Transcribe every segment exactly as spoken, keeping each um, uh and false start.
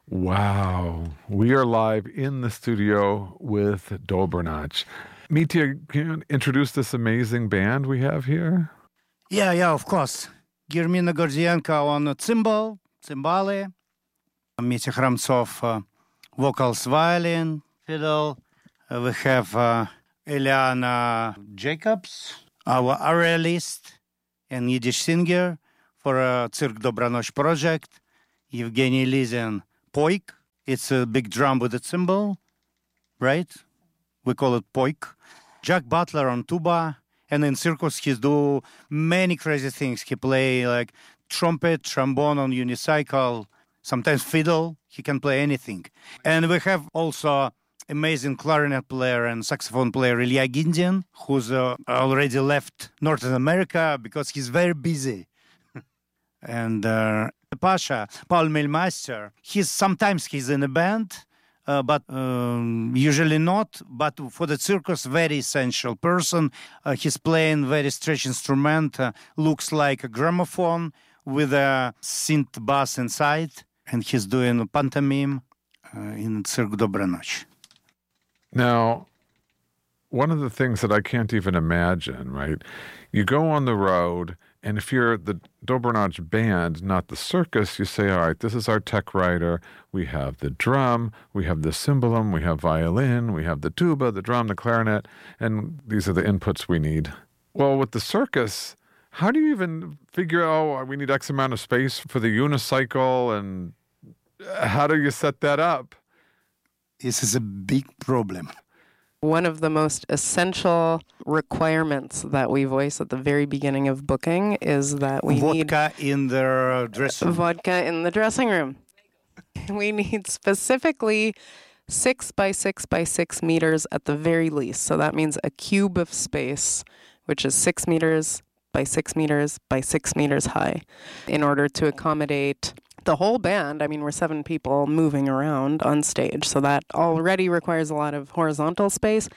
Wow. We are live in the studio with Dobronac. Mitya, can you introduce this amazing band we have here? Yeah, yeah, of course. Germina Gordienko on a cymbal, cymbali. Mitya Khramtsov, uh, vocals, violin, fiddle. Uh, we have uh, Eliana Jacobs, our aerialist and Yiddish singer for a Cirque Dobronoc project. Evgeny Lizin, poik. It's a big drum with a cymbal, right? We call it poik. Jack Butler on tuba. And in circus, he do many crazy things. He play like trumpet, trombone on unicycle, sometimes fiddle. He can play anything. And we have also amazing clarinet player and saxophone player Ilya Gindin, who's uh, already left North America because he's very busy. and uh, Pasha, Paul Melmaster, he's sometimes he's in a band, uh, but um, usually not. But for the circus, very essential person. Uh, he's playing very strange instrument, uh, looks like a gramophone with a synth bass inside, and he's doing a pantomime uh, in Cirque Dobronoc. Now, one of the things that I can't even imagine, right? You go on the road, and if you're the Dobronac band, not the circus, you say, all right, this is our tech writer. We have the drum, we have the cymbalum, we have violin, we have the tuba, the drum, the clarinet, and these are the inputs we need. Well, with the circus, how do you even figure out, oh, we need X amount of space for the unicycle, and how do you set that up? This is a big problem. One of the most essential requirements that we voice at the very beginning of booking is that we vodka need... Vodka in the dressing room. Vodka in the dressing room. We need specifically six by six by six meters at the very least. So that means a cube of space, which is six meters by six meters by six meters high, in order to accommodate the whole band. I mean, we're seven people moving around on stage, so that already requires a lot of horizontal space.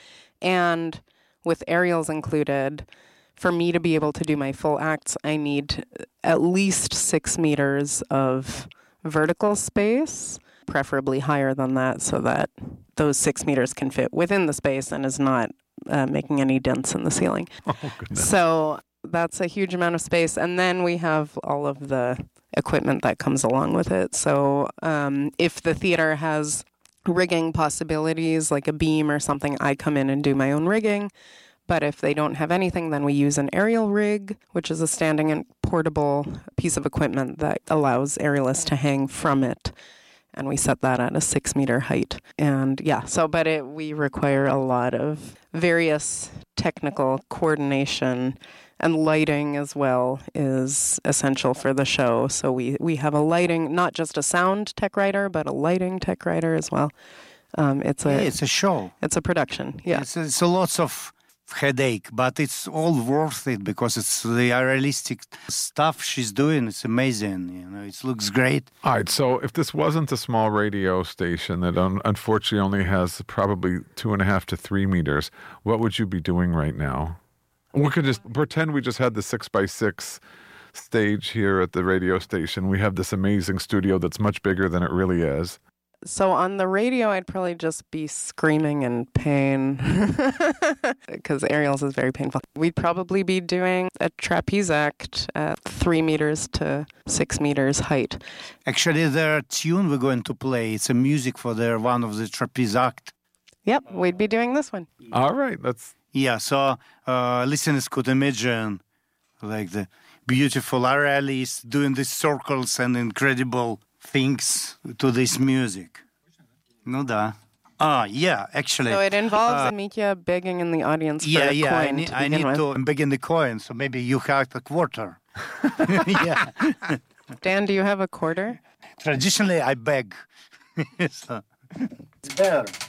And with aerials included, for me to be able to do my full acts, I need at least six meters of vertical space, preferably higher than that, so that those six meters can fit within the space and is not uh, making any dents in the ceiling. Oh, goodness. So that's a huge amount of space. And then we have all of the equipment that comes along with it. So um, if the theater has rigging possibilities, like a beam or something, I come in and do my own rigging. But if they don't have anything, then we use an aerial rig, which is a standing and portable piece of equipment that allows aerialists to hang from it. And we set that at a six meter height. And yeah, so, but it, we require a lot of various technical coordination, and lighting as well is essential for the show. So we, we have a lighting, not just a sound tech writer, but a lighting tech writer as well. Um, it's a yeah, it's a show. It's a production. Yeah, it's, it's a lots of headache, but it's all worth it because it's the realistic stuff she's doing. It's amazing. You know, it looks great. All right. So if this wasn't a small radio station that un- unfortunately only has probably two and a half to three meters, what would you be doing right now? We could just pretend we just had the six by six stage here at the radio station. We have this amazing studio that's much bigger than it really is. So on the radio, I'd probably just be screaming in pain because aerials is very painful. We'd probably be doing a trapeze act at three meters to six meters height. Actually, the tune we're going to play, it's a music for the one of the trapeze act. Yep, we'd be doing this one. All right, let's... Yeah, so uh, listeners could imagine like the beautiful aerialists doing these circles and incredible things to this music. No da. Ah, yeah, actually. So it involves uh, Mitya begging in the audience for yeah, a yeah, coin I need, to I begin need with. to beg in the coin, so maybe you have a quarter. yeah. Dan, do you have a quarter? Traditionally, I beg. so, it's better.